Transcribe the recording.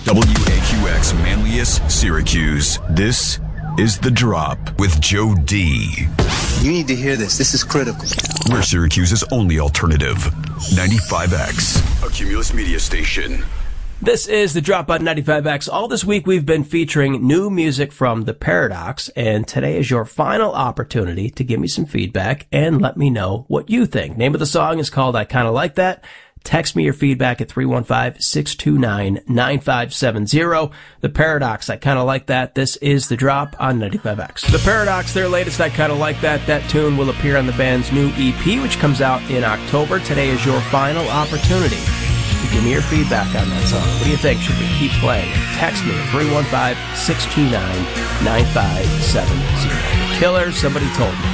WAQX Manlius, Syracuse. This is The Drop with Joe D. You need to hear this. This is critical. We're Syracuse's only alternative. 95X, a Cumulus media station. This is The Drop on 95X. All this week we've been featuring new music from The Paradox, and today is your final opportunity to give me some feedback and let me know what you think. Name of the song is called I Kinda Like That. Text me your feedback at 315-629-9570. The Paradox, I Kinda Like That. This is The Drop on 95X. The Paradox, their latest I Kinda Like That. That tune will appear on the band's new EP, which comes out in October. Today is your final opportunity to give me your feedback on that song. What do you think? Should we keep playing? Text me at 315-629-9570. Killer, Somebody Told Me.